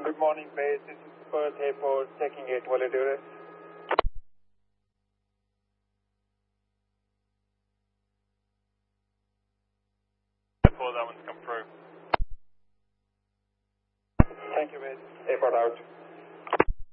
Good morning, base. This is Perth Airport, checking 8 Voladuras. Before that one's come through. Thank you, base. Airport out.